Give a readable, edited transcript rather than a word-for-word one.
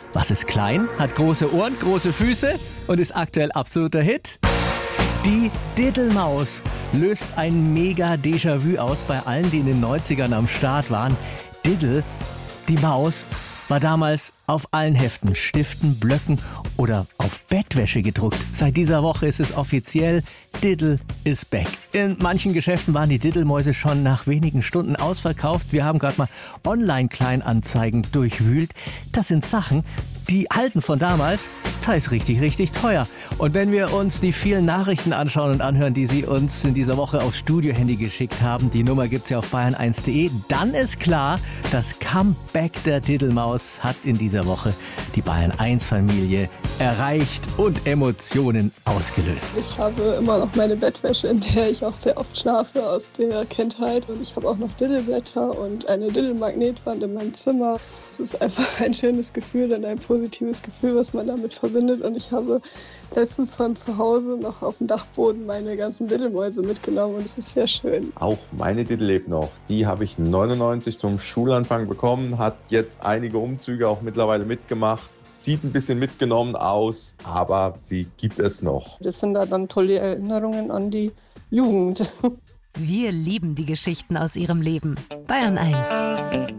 Was ist klein, hat große Ohren, große Füße und ist aktuell absoluter Hit? Die Diddelmaus löst ein mega Déjà-vu aus bei allen, die in den 90ern am Start waren. Diddle, die Maus, war damals auf allen Heften, Stiften, Blöcken oder auf Bettwäsche gedruckt. Seit dieser Woche ist es offiziell, Diddle is back. In manchen Geschäften waren die Diddelmäuse schon nach wenigen Stunden ausverkauft. Wir haben gerade mal Online-Kleinanzeigen durchwühlt. Das sind Sachen, die halten von damals, teils richtig, richtig teuer. Und wenn wir uns die vielen Nachrichten anschauen und anhören, die Sie uns in dieser Woche aufs Studiohandy geschickt haben, die Nummer gibt's ja auf bayern1.de, dann ist klar, das Comeback der Diddelmaus hat in dieser Woche die Bayern-1-Familie erreicht und Emotionen ausgelöst. Ich habe immer noch meine Bettwäsche, in der ich auch sehr oft schlafe, aus der Kindheit. Und ich habe auch noch Diddelblätter und eine Diddelmagnetwand in meinem Zimmer. Es ist einfach ein schönes Gefühl und ein positives Gefühl, was man damit verbindet. Und ich habe letztens von zu Hause noch auf dem Dachboden meine ganzen Diddelmäuse mitgenommen und es ist sehr schön. Auch meine Diddel lebt noch. Die habe ich 99 zum Schulanfang bekommen, hat jetzt einige Umzüge auch mittlerweile mitgemacht. Sieht ein bisschen mitgenommen aus, aber sie gibt es noch. Das sind da dann tolle Erinnerungen an die Jugend. Wir lieben die Geschichten aus ihrem Leben. Bayern 1.